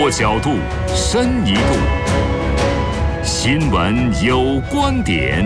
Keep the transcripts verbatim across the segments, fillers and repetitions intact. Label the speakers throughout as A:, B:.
A: 多角度，深一度。新闻有观点。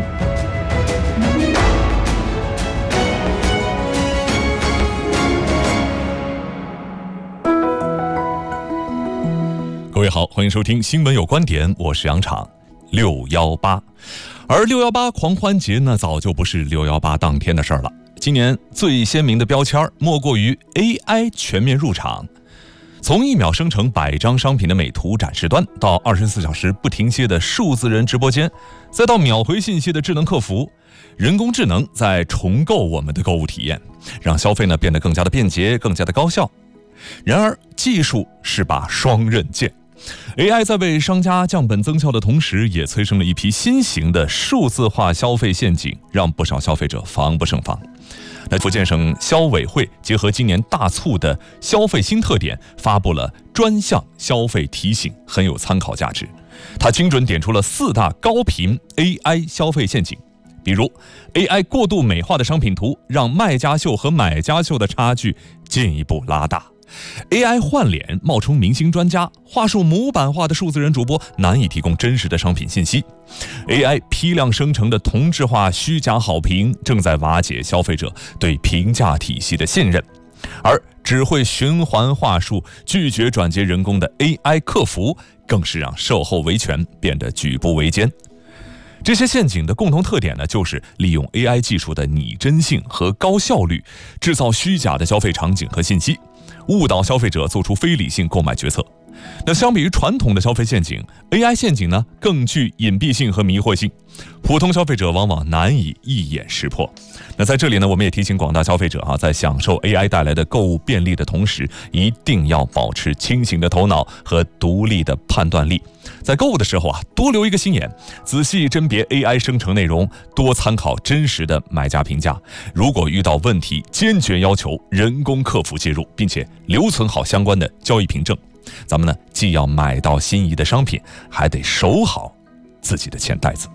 A: 各位好，欢迎收听新闻有观点，我是杨昶。六一八，而六一八狂欢节呢，早就不是六一八当天的事儿了。今年最鲜明的标签莫过于 A I 全面入场。从一秒生成百张商品的美图展示端，到二十四小时不停歇的数字人直播间，再到秒回信息的智能客服，人工智能在重构我们的购物体验，让消费呢变得更加的便捷，更加的高效。然而，技术是把双刃剑。A I 在为商家降本增效的同时，也催生了一批新型的数字化消费陷阱，让不少消费者防不胜防。那福建省消委会结合今年大促的消费新特点，发布了专项消费提醒，很有参考价值。它精准点出了四大高频 A I 消费陷阱，比如 A I 过度美化的商品图，让卖家秀和买家秀的差距进一步拉大。A I 换脸冒充明星专家，话术模板化的数字人主播难以提供真实的商品信息。A I 批量生成的同质化虚假好评正在瓦解消费者对评价体系的信任，而只会循环话术、拒绝转接人工的 A I 客服，更是让售后维权变得举步维艰。这些陷阱的共同特点呢，就是利用 A I 技术的拟真性和高效率，制造虚假的消费场景和信息，误导消费者做出非理性购买决策。那相比于传统的消费陷阱， A I 陷阱呢更具隐蔽性和迷惑性，普通消费者往往难以一眼识破。那在这里呢，我们也提醒广大消费者啊，在享受 A I 带来的购物便利的同时，一定要保持清醒的头脑和独立的判断力。在购物的时候啊，多留一个心眼，仔细甄别 A I 生成内容，多参考真实的买家评价。如果遇到问题，坚决要求人工客服介入，并且留存好相关的交易凭证。咱们呢，既要买到心仪的商品，还得守好自己的钱袋子。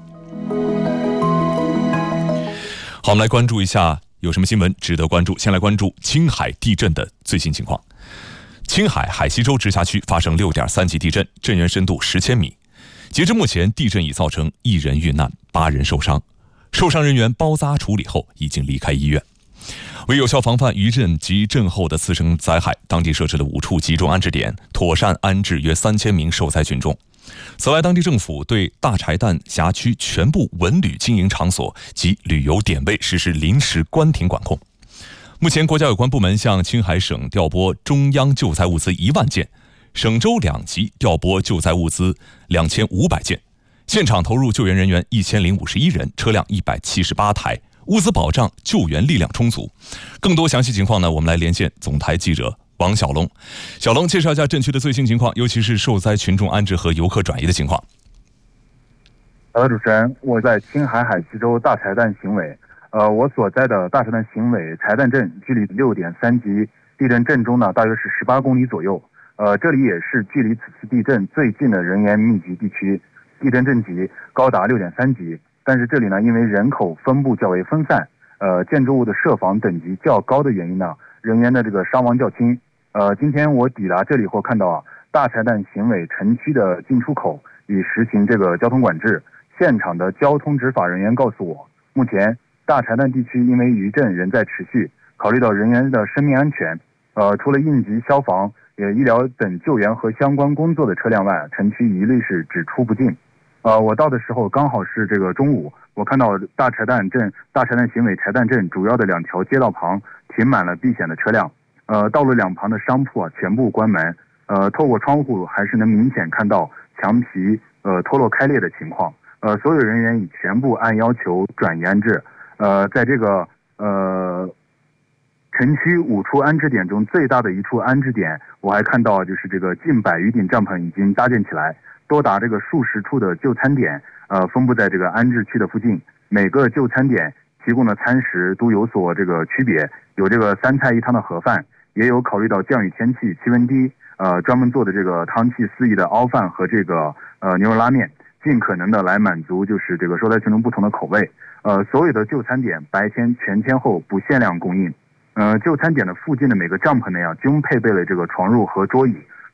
A: 好，我们来关注一下有什么新闻值得关注。先来关注青海地震的最新情况。青海海西州直辖区发生 六点三 级地震，震源深度十千米。截至目前，地震已造成一人遇难，八人受伤，受伤人员包扎处理后已经离开医院。为有效防范余震及震后的次生灾害，当地设置了五处集中安置点，妥善安置约三千名受灾群众。此外，当地政府对大柴旦辖区全部文旅经营场所及旅游点位实施临时关停管控。目前，国家有关部门向青海省调拨中央救灾物资一万件，省州两级调拨救灾物资两千五百件，现场投入救援人员一千零五十一人，车辆一百七十八台。物资保障、救援力量充足。更多详细情况呢，我们来连线总台记者王小龙。小龙，介绍一下震区的最新情况，尤其是受灾群众安置和游客转移的情况。
B: 好的，主持人，我在青海海西州大柴旦行委，呃，我所在的大柴旦行委柴旦镇距离 六点三 级地震震中呢，大约是十八公里左右。呃，这里也是距离此次地震最近的人员密集地区，地震震级高达 六点三 级。但是这里呢，因为人口分布较为分散，呃，建筑物的设防等级较高的原因呢，人员的这个伤亡较轻。呃，今天我抵达这里后看到啊，大柴旦行委城区的进出口已实行这个交通管制。现场的交通执法人员告诉我，目前大柴旦地区因为余震仍在持续，考虑到人员的生命安全，呃，除了应急消防、也医疗等救援和相关工作的车辆外，城区一律是只出不进。呃，我到的时候刚好是这个中午，我看到大柴旦镇大柴旦行委柴旦镇主要的两条街道旁停满了避险的车辆，呃，道路两旁的商铺啊全部关门，呃，透过窗户还是能明显看到墙皮呃脱落开裂的情况，呃，所有人员已全部按要求转移安置，呃，在这个呃城区五处安置点中最大的一处安置点，我还看到就是这个近百余顶帐篷已经搭建起来。多达这个数十处的就餐点，呃，分布在这个安置区的附近。每个就餐点提供的餐食都有所这个区别，有这个三菜一汤的盒饭，也有考虑到降雨天气、气温低，呃，专门做的这个汤气四溢的熬饭和这个呃牛肉拉面，尽可能的来满足就是这个受灾群众不同的口味。呃，所有的就餐点白天全天候不限量供应。呃，就餐点的附近的每个帐篷内啊，均配备了这个床褥和桌椅。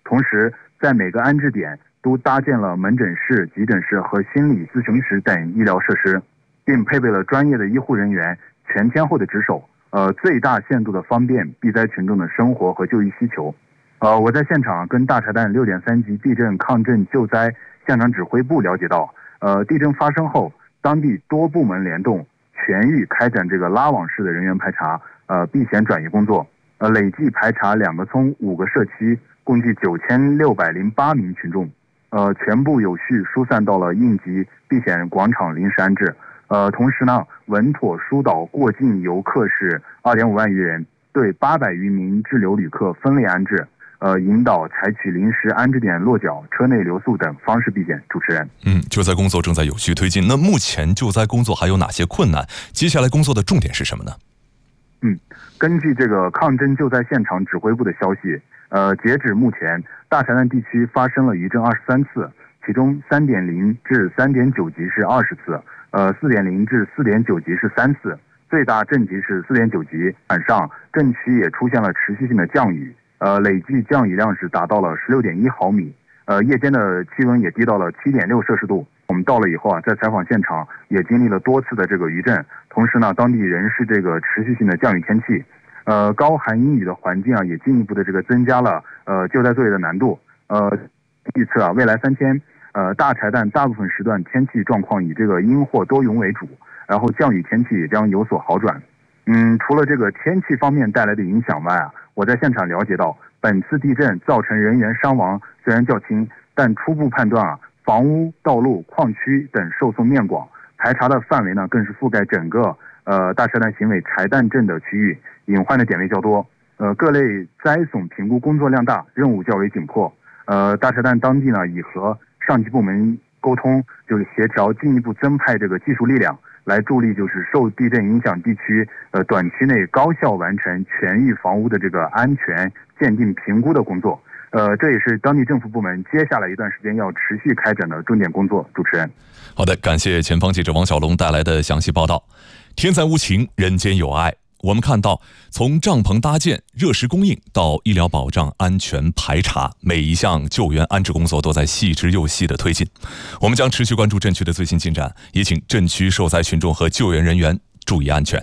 B: 同时在每个安置点都搭建了门诊室、急诊室和心理咨询室等医疗设施，并配备了专业的医护人员全天候的值守，呃，最大限度的方便避灾群众的生活和就医需求。呃，我在现场跟大柴旦六点三级地震抗震救灾现场指挥部了解到，呃，地震发生后，当地多部门联动，全域开展这个拉网式的人员排查，呃，避险转移工作，呃，累计排查两个村、五个社区，共计九千六百零八名群众，呃，全部有序疏散到了应急避险广场临时安置。呃，同时呢，稳妥疏导过境游客是二点五万余人，对八百余名滞留旅客分类安置。呃，引导采取临时安置点落脚、车内留宿等方式避险。主持人，
A: 嗯，救灾工作正在有序推进。那目前救灾工作还有哪些困难？接下来工作的重点是什么呢？
B: 嗯，根据这个抗震救灾现场指挥部的消息，呃，截止目前，大柴旦地区发生了余震二十三次，其中三点零至三点九级是二十次，呃，四点零至四点九级是三次，最大震级是四点九级。晚上，震区也出现了持续性的降雨。呃，累计降雨量是达到了十六点一毫米，呃，夜间的气温也低到了七点六摄氏度。我们到了以后啊，在采访现场也经历了多次的这个余震，同时呢，当地仍是这个持续性的降雨天气，呃，高寒阴雨的环境啊，也进一步的这个增加了呃救灾作业的难度。呃，预测啊，未来三天，呃，大柴旦大部分时段天气状况以这个阴或多云为主，然后降雨天气也将有所好转。嗯，除了这个天气方面带来的影响外啊，我在现场了解到，本次地震造成人员伤亡虽然较轻，但初步判断啊，房屋、道路、矿区等受损面广，排查的范围呢更是覆盖整个呃大柴旦行委柴旦镇的区域，隐患的点位较多，呃各类灾损评估工作量大，任务较为紧迫。呃，大柴旦当地呢已和上级部门沟通，就是协调进一步增派这个技术力量，来助力就是受地震影响地区呃短期内高效完成全域房屋的这个安全鉴定评估的工作。呃，这也是当地政府部门接下来一段时间要持续开展的重点工作。主持人，
A: 好的，感谢前方记者王小龙带来的详细报道。天灾无情，人间有爱。我们看到，从帐篷搭建、热食供应到医疗保障、安全排查，每一项救援安置工作都在细致又细的推进。我们将持续关注震区的最新进展，也请震区受灾群众和救援人员注意安全。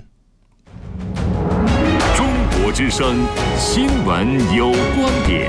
C: 中国之声新闻有观点，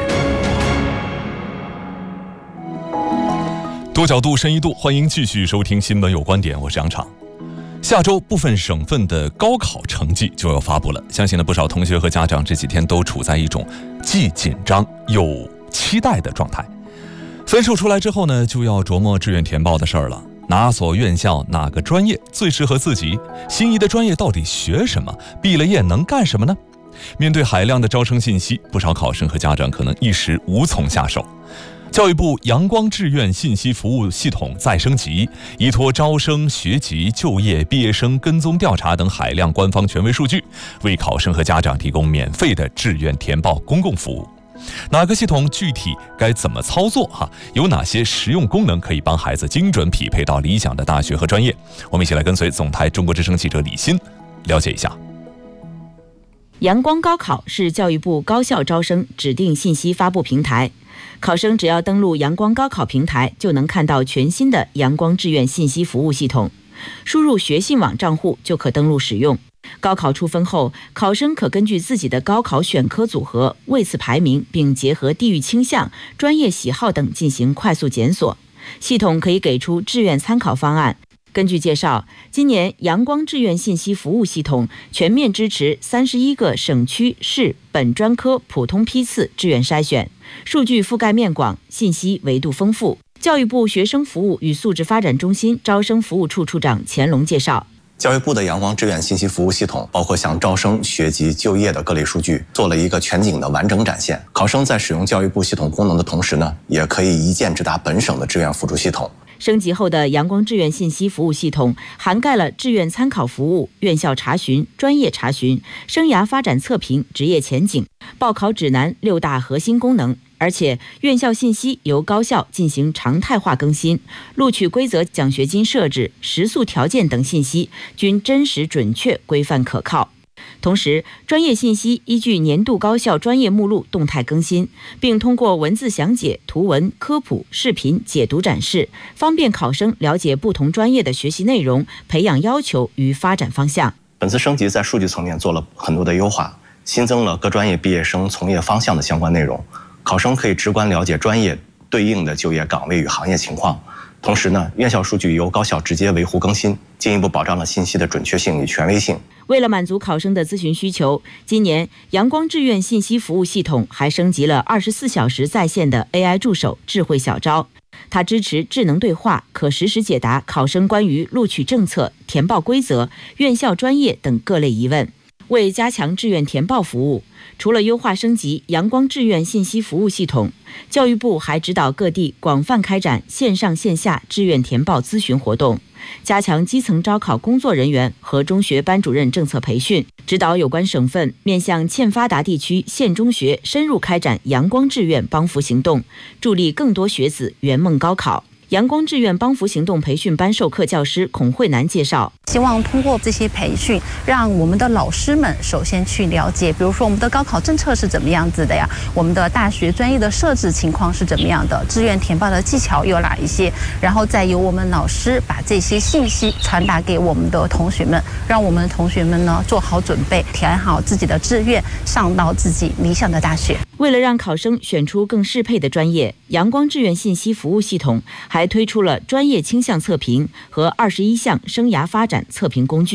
A: 多角度、深一度，欢迎继续收听新闻有观点，我是杨昶。下周部分省份的高考成绩就要发布了，相信呢不少同学和家长这几天都处在一种既紧张又期待的状态。分数出来之后呢，就要琢磨志愿填报的事儿了。哪所院校哪个专业最适合自己？心仪的专业到底学什么？毕了业能干什么呢？面对海量的招生信息，不少考生和家长可能一时无从下手。教育部阳光志愿信息服务系统再升级，依托招生、学籍、就业、毕业生跟踪调查等海量官方权威数据，为考生和家长提供免费的志愿填报公共服务。哪个系统具体该怎么操作哈？有哪些实用功能可以帮孩子精准匹配到理想的大学和专业？我们一起来跟随总台中国之声记者李欣了解一下。
D: 阳光高考是教育部高校招生指定信息发布平台，考生只要登录阳光高考平台，就能看到全新的阳光志愿信息服务系统，输入学信网账户就可登录使用。高考出分后，考生可根据自己的高考选科组合位次排名，并结合地域倾向、专业喜好等进行快速检索，系统可以给出志愿参考方案。根据介绍，今年阳光志愿信息服务系统全面支持三十一个省区市本专科普通批次志愿筛选，数据覆盖面广，信息维度丰富。教育部学生服务与素质发展中心招生服务处处长钱龙介绍，
E: 教育部的阳光志愿信息服务系统包括像招生、学籍、就业的各类数据，做了一个全景的完整展现。考生在使用教育部系统功能的同时呢，也可以一键直达本省的志愿辅助系统。
D: 升级后的阳光志愿信息服务系统涵盖了志愿参考服务、院校查询、专业查询、生涯发展测评、职业前景、报考指南六大核心功能，而且院校信息由高校进行常态化更新，录取规则、奖学金设置、食宿条件等信息均真实准确、规范可靠。 同时，专业信息依据年度高校专业目录动态更新，并通过文字详解、图文科普、视频解读展示，方便考生了解不同专业的学习内容、培养要求与发展方向。
E: 本次升级在数据层面做了很多的优化，新增了各专业毕业生从业方向的相关内容，考生可以直观了解专业对应的就业岗位与行业情况。同时呢，院校数据由高校直接维护更新，进一步保障了信息的准确性与权威性。
D: 为了满足考生的咨询需求，今年阳光志愿信息服务系统还升级了二十四小时在线的 A I 助手智慧小招。它支持智能对话，可实时解答考生关于录取政策、填报规则、院校专业等各类疑问。为加强志愿填报服务，除了优化升级阳光志愿信息服务系统，教育部还指导各地广泛开展线上线下志愿填报咨询活动，加强基层招考工作人员和中学班主任政策培训，指导有关省份面向欠发达地区县中学深入开展阳光志愿帮扶行动，助力更多学子圆梦高考。阳光志愿帮扶行动培训班授课教师孔慧楠介绍，
F: 希望通过这些培训，让我们的老师们首先去了解，比如说我们的高考政策是怎么样子的呀，我们的大学专业的设置情况是怎么样的，志愿填报的技巧有哪一些，然后再由我们老师把这些信息传达给我们的同学们，让我们同学们呢做好准备，填好自己的志愿，上到自己理想的大学。
D: 为了让考生选出更适配的专业，阳光志愿信息服务系统还推出了专业倾向测评和二十一项生涯发展测评工具。